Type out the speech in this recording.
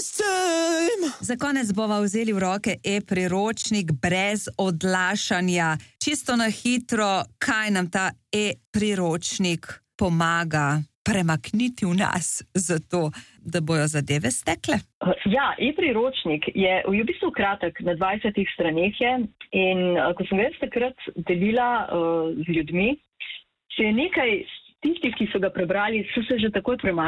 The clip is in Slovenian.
Za konec bova vzeli v roke e-priročnik brez odlašanja. Čisto na hitro, kaj nam ta e-priročnik pomaga premakniti v nas, zato da bojo zadeve stekle? Ja, e-priročnik je v bistvu kratek, na 20 straneh je, in ko sem ga takrat delila z ljudmi, se je nekaj tistih, ki so ga prebrali, so se že takoj premaknili.